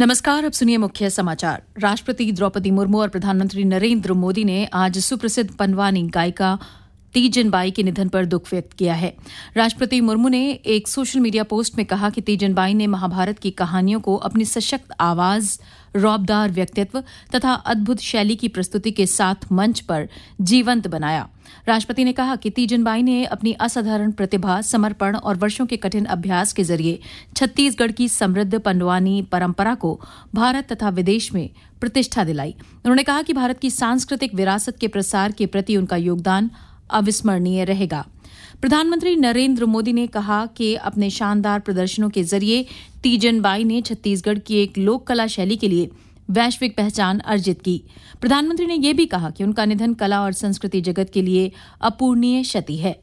नमस्कार, अब सुनिए मुख्य समाचार। राष्ट्रपति द्रौपदी मुर्मू और प्रधानमंत्री नरेंद्र मोदी ने आज सुप्रसिद्ध पंडवानी गायिका तीजन बाई के निधन पर दुख व्यक्त किया है। राष्ट्रपति मुर्मू ने एक सोशल मीडिया पोस्ट में कहा कि तीजन बाई ने महाभारत की कहानियों को अपनी सशक्त आवाज, रौबदार व्यक्तित्व तथा अद्भुत शैली की प्रस्तुति के साथ मंच पर जीवंत बनाया। राष्ट्रपति ने कहा कि तीजन बाई ने अपनी असाधारण प्रतिभा, समर्पण और वर्षों के कठिन अभ्यास के जरिए छत्तीसगढ़ की समृद्ध पंडवानी परंपरा को भारत तथा विदेश में प्रतिष्ठा दिलाई। उन्होंने कहा कि भारत की सांस्कृतिक विरासत के प्रसार के प्रति उनका योगदान अविस्मरणीय रहेगा। प्रधानमंत्री नरेंद्र मोदी ने कहा कि अपने शानदार प्रदर्शनों के जरिए तीजन बाई ने छत्तीसगढ़ की एक लोक कला शैली के लिए वैश्विक पहचान अर्जित की। प्रधानमंत्री ने यह भी कहा कि उनका निधन कला और संस्कृति जगत के लिए अपूरणीय क्षति है।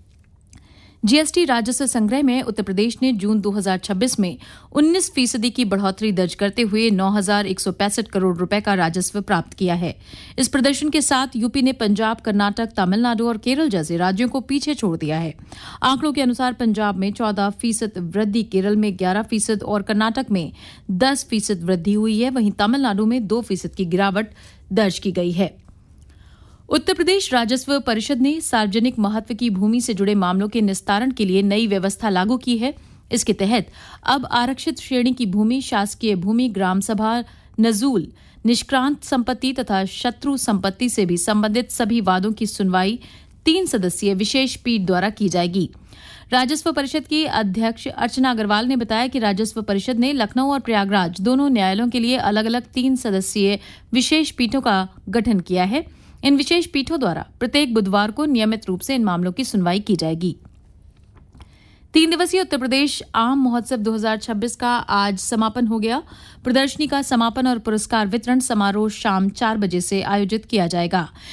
जीएसटी राजस्व संग्रह में उत्तर प्रदेश ने जून 2026 में 19% की बढ़ोतरी दर्ज करते हुए 9,165 करोड़ रुपए का राजस्व प्राप्त किया है। इस प्रदर्शन के साथ यूपी ने पंजाब, कर्नाटक, तमिलनाडु और केरल जैसे राज्यों को पीछे छोड़ दिया है। आंकड़ों के अनुसार पंजाब में 14% वृद्धि, केरल में 11% और कर्नाटक में 10% वृद्धि हुई है। वहीं तमिलनाडु में 2% की गिरावट दर्ज की गई है। उत्तर प्रदेश राजस्व परिषद ने सार्वजनिक महत्व की भूमि से जुड़े मामलों के निस्तारण के लिए नई व्यवस्था लागू की है। इसके तहत अब आरक्षित श्रेणी की भूमि, शासकीय भूमि, ग्राम सभा, नजूल, निष्क्रांत संपत्ति तथा शत्रु संपत्ति से भी संबंधित सभी वादों की सुनवाई 3 सदस्यीय विशेष पीठ द्वारा की जाएगी। राजस्व परिषद की अध्यक्ष अर्चना अग्रवाल ने बताया कि राजस्व परिषद ने लखनऊ और प्रयागराज दोनों न्यायालयों के लिए अलग अलग 3 सदस्यीय विशेष पीठों का गठन किया है। इन विशेष पीठों द्वारा प्रत्येक बुधवार को नियमित रूप से इन मामलों की सुनवाई की जाएगी। 3 दिवसीय उत्तर प्रदेश आम महोत्सव 2026 का आज समापन हो गया। प्रदर्शनी का समापन और पुरस्कार वितरण समारोह शाम 4 बजे से आयोजित किया जाएगा।